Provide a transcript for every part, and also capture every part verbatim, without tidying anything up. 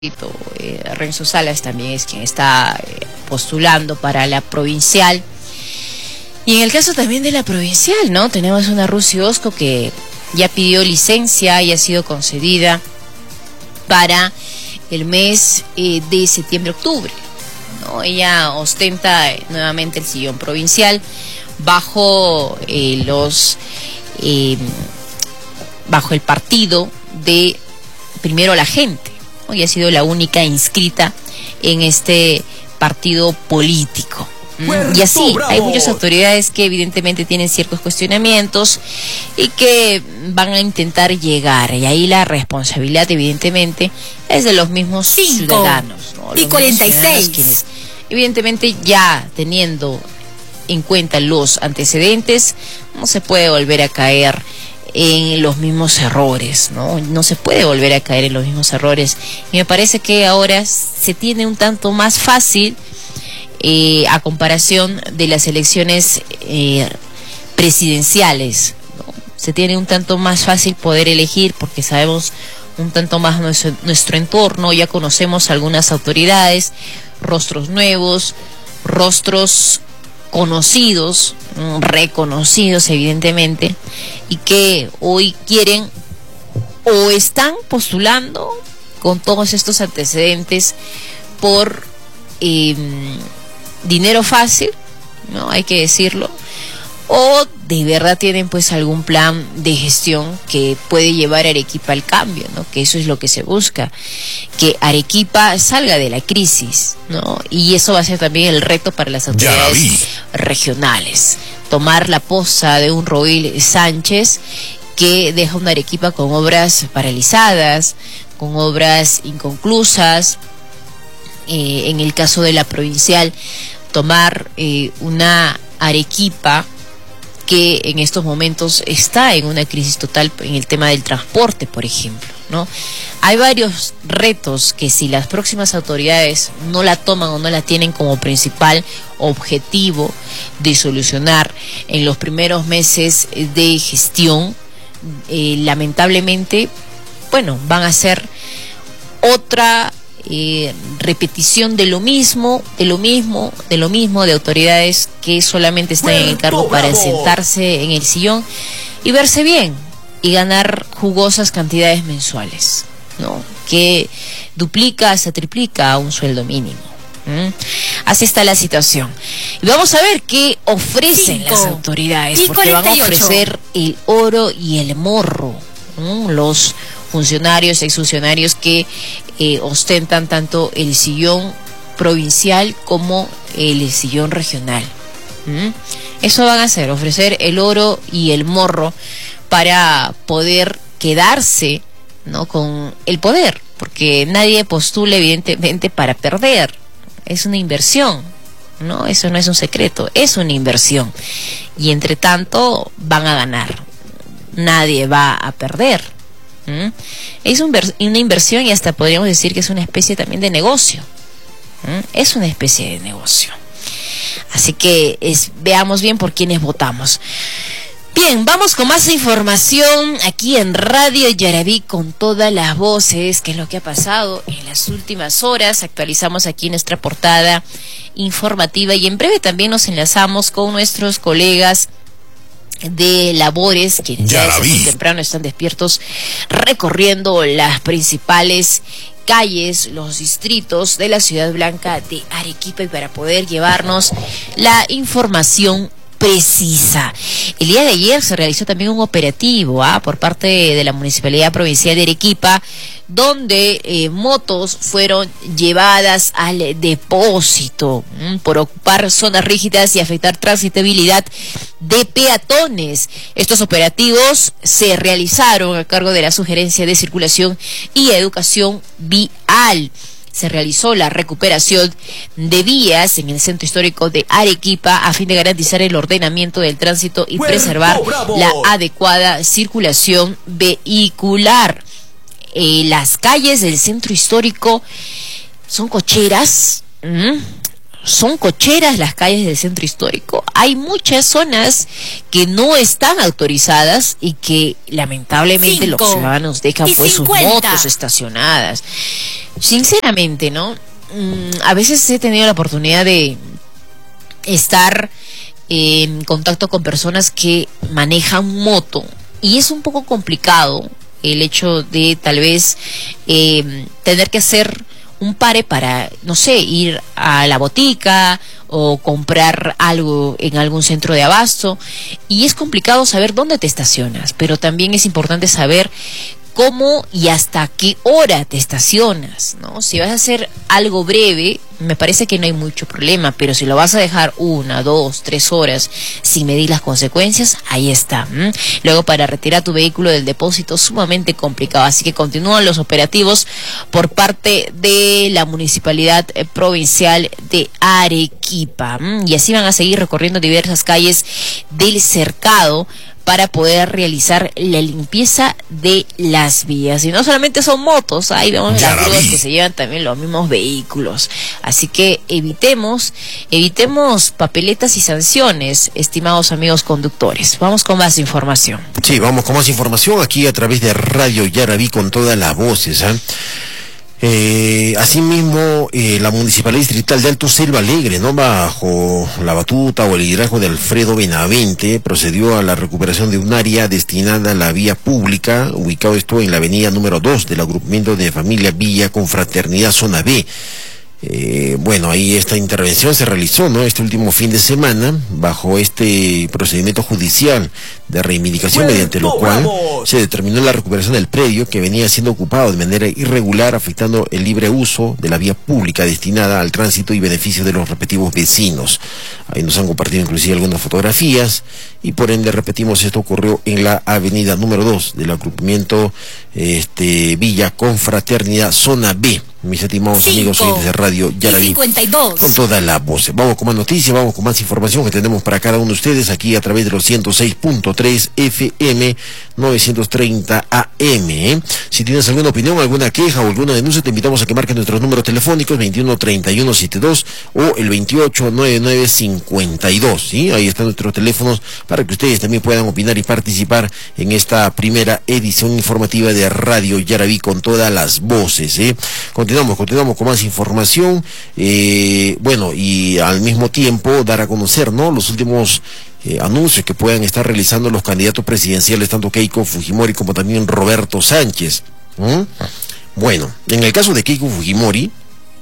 Eh, Renzo Salas también es quien está eh, postulando para la provincial. Y en el caso también de la provincial, ¿no? Tenemos una Rusi Osco que ya pidió licencia y ha sido concedida para el mes eh, de septiembre-octubre, ¿no? Ella ostenta eh, nuevamente el sillón provincial bajo eh, los eh, bajo el partido de Primero la Gente, ¿no? Y ha sido la única inscrita en este partido político. ¿Mm? Y así, hay muchas autoridades que evidentemente tienen ciertos cuestionamientos y que van a intentar llegar, y ahí la responsabilidad evidentemente es de los mismos Cinco. ciudadanos, ¿no? Y cuarenta y seis. Quienes, evidentemente, ya teniendo en cuenta los antecedentes, no se puede volver a caer en los mismos errores, ¿no? No se puede volver a caer en los mismos errores. Y me parece que ahora se tiene un tanto más fácil eh, a comparación de las elecciones eh, presidenciales, ¿no? Se tiene un tanto más fácil poder elegir porque sabemos un tanto más nuestro, nuestro entorno, ya conocemos algunas autoridades, rostros nuevos, rostros conocidos, reconocidos evidentemente, y que hoy quieren o están postulando con todos estos antecedentes por eh, dinero fácil, ¿no? Hay que decirlo, o de verdad tienen pues algún plan de gestión que puede llevar a Arequipa al cambio, ¿no? Que eso es lo que se busca, que Arequipa salga de la crisis, ¿no? Y eso va a ser también el reto para las autoridades regionales, tomar la posta de un Roil Sánchez que deja una Arequipa con obras paralizadas, con obras inconclusas. Eh, en el caso de la provincial, tomar eh, una Arequipa que en estos momentos está en una crisis total en el tema del transporte, por ejemplo, ¿no? Hay varios retos que si las próximas autoridades no la toman o no la tienen como principal objetivo de solucionar en los primeros meses de gestión, eh, lamentablemente, bueno, van a ser otra Eh, repetición de lo mismo, de lo mismo, de lo mismo de autoridades que solamente están en el cargo para sentarse en el sillón y verse bien y ganar jugosas cantidades mensuales, ¿no? Que duplica hasta triplica a un sueldo mínimo. ¿Mm? Así está la situación. Y vamos a ver qué ofrecen Cinco. las autoridades, porque van a ofrecer el oro y el morro, ¿no? Los funcionarios, exfuncionarios que eh, ostentan tanto el sillón provincial como el sillón regional. ¿Mm? Eso van a hacer, ofrecer el oro y el morro para poder quedarse, ¿no? Con el poder, porque nadie postula evidentemente para perder. Es una inversión, ¿no? Eso no es un secreto, es una inversión. Y entre tanto van a ganar. Nadie va a perder. ¿Mm? Es un una inversión y hasta podríamos decir que es una especie también de negocio. ¿Mm? Es una especie de negocio. Así que es, veamos bien por quiénes votamos. Bien, vamos con más información aquí en Radio Yaraví con todas las voces, que es lo que ha pasado en las últimas horas. Actualizamos aquí nuestra portada informativa y en breve también nos enlazamos con nuestros colegas de labores, quienes ya desde muy temprano están despiertos recorriendo las principales calles, los distritos de la Ciudad Blanca de Arequipa, y para poder llevarnos la información precisa. El día de ayer se realizó también un operativo ¿ah? por parte de la Municipalidad Provincial de Arequipa, donde eh, motos fueron llevadas al depósito ¿m? por ocupar zonas rígidas y afectar transitabilidad de peatones. Estos operativos se realizaron a cargo de la Sugerencia de Circulación y Educación Vial. Se realizó la recuperación de vías en el centro histórico de Arequipa a fin de garantizar el ordenamiento del tránsito y preservar la adecuada circulación vehicular. Eh, las calles del centro histórico son cocheras, ¿m? son cocheras las calles del centro histórico. Hay muchas zonas que no están autorizadas y que lamentablemente Cinco los ciudadanos dejan pues sus motos estacionadas. Sinceramente, ¿no? Mm, a veces he tenido la oportunidad de estar en contacto con personas que manejan moto y es un poco complicado el hecho de tal vez eh, tener que hacer un pare para, no sé, ir a la botica o comprar algo en algún centro de abasto, y es complicado saber dónde te estacionas, pero también es importante saber cómo y hasta qué hora te estacionas, ¿no? Si vas a hacer algo breve, me parece que no hay mucho problema, pero si lo vas a dejar una, dos, tres horas sin medir las consecuencias, ahí está. ¿m? Luego, para retirar tu vehículo del depósito, sumamente complicado, así que continúan los operativos por parte de la Municipalidad Provincial de Arequipa, ¿m? y así van a seguir recorriendo diversas calles del cercado para poder realizar la limpieza de las vías. Y no solamente son motos, ahí vemos las grúas que se llevan también los mismos vehículos. Así que evitemos, evitemos papeletas y sanciones, estimados amigos conductores. Vamos con más información. Sí, vamos con más información aquí a través de Radio Yaraví con todas las voces, ¿eh? Eh, asimismo, eh, la Municipalidad Distrital de Alto Selva Alegre, ¿no?, bajo la batuta o el liderazgo de Alfredo Benavente, procedió a la recuperación de un área destinada a la vía pública, ubicado esto en la avenida número dos del agrupamiento de familia Villa Confraternidad Zona B. Eh, bueno, ahí esta intervención se realizó, ¿no?, este último fin de semana, bajo este procedimiento judicial de reivindicación, Puerto mediante lo cual Bravo. se determinó la recuperación del predio que venía siendo ocupado de manera irregular, afectando el libre uso de la vía pública destinada al tránsito y beneficio de los respectivos vecinos. Ahí nos han compartido inclusive algunas fotografías y por ende, repetimos, esto ocurrió en la avenida número dos del agrupamiento este, Villa Confraternidad Zona B. Mis estimados Cinco, amigos oyentes de Radio Yaraví, cincuenta y dos. Con todas las voces. Vamos con más noticias, vamos con más información que tenemos para cada uno de ustedes aquí a través de los ciento seis punto tres F M, novecientos treinta A M. ¿eh? Si tienes alguna opinión, alguna queja o alguna denuncia, te invitamos a que marques nuestros números telefónicos veintiuno treinta y uno setenta y dos o el veintiocho noventa y nueve cincuenta y dos. ¿sí? Ahí están nuestros teléfonos para que ustedes también puedan opinar y participar en esta primera edición informativa de Radio Yaraví con todas las voces. ¿eh? Continuamos, continuamos con más información, eh, bueno, y al mismo tiempo dar a conocer, ¿no?, los últimos eh, anuncios que puedan estar realizando los candidatos presidenciales, tanto Keiko Fujimori como también Roberto Sánchez. ¿Mm? Bueno, en el caso de Keiko Fujimori,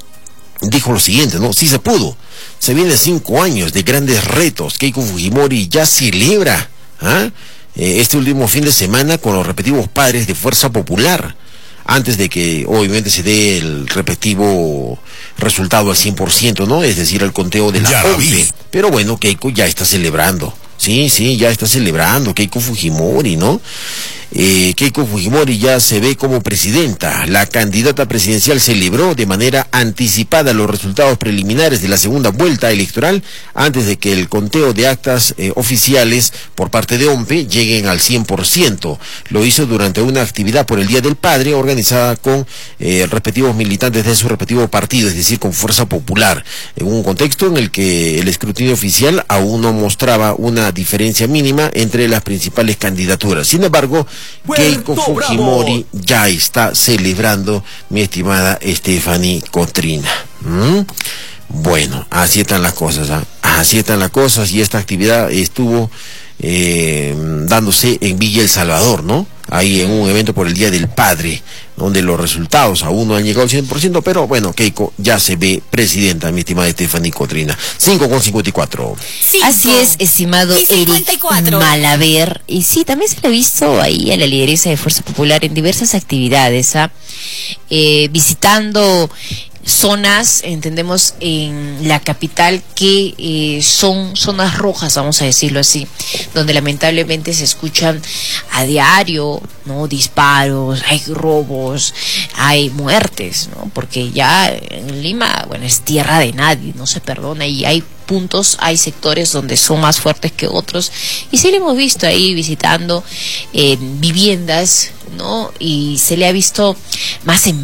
dijo lo siguiente, ¿no? Sí se pudo, se vienen cinco años de grandes retos. Keiko Fujimori ya celebra ¿ah? eh, este último fin de semana con los respectivos padres de Fuerza Popular, antes de que obviamente se dé el respectivo resultado al cien por ciento, ¿no? Es decir, el conteo de la O N P E. Pero bueno, Keiko ya está celebrando. Sí, sí, ya está celebrando Keiko Fujimori, ¿no? Eh, Keiko Fujimori ya se ve como presidenta. La candidata presidencial celebró de manera anticipada los resultados preliminares de la segunda vuelta electoral antes de que el conteo de actas eh, oficiales por parte de O M P E lleguen al cien por ciento. Lo hizo durante una actividad por el Día del Padre organizada con eh, respectivos militantes de su respectivo partido, es decir, con Fuerza Popular, en un contexto en el que el escrutinio oficial aún no mostraba una diferencia mínima entre las principales candidaturas. Sin embargo, Keiko Fujimori ya está celebrando, mi estimada Stephanie Cotrina. ¿Mm? Bueno, así están las cosas, ¿eh? así están las cosas, y esta actividad estuvo eh, dándose en Villa El Salvador, ¿no? Ahí en un evento por el Día del Padre, donde los resultados aún no han llegado al cien por ciento, pero bueno, Keiko ya se ve presidenta, mi estimada Stephanie Cotrina. cinco con cincuenta y cuatro. Así es, estimado Eric Malaver. Y sí, también se le ha visto ahí a la lideresa de Fuerza Popular en diversas actividades, ¿ah? eh, visitando zonas, entendemos, en la capital que eh, son zonas rojas, vamos a decirlo así, donde lamentablemente se escuchan a diario, ¿no?, disparos, hay robos, hay muertes, ¿no?, porque ya en Lima, bueno, es tierra de nadie, no se perdona, y hay puntos, hay sectores donde son más fuertes que otros, y sí le hemos visto ahí visitando eh, viviendas, ¿no?, y se le ha visto más empático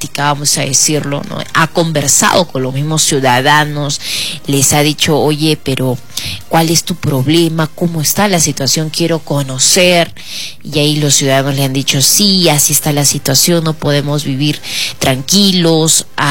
política, vamos a decirlo, ¿no? Ha conversado con los mismos ciudadanos, les ha dicho, oye, pero ¿cuál es tu problema? ¿Cómo está la situación? Quiero conocer. Y ahí los ciudadanos le han dicho, sí, así está la situación, no podemos vivir tranquilos.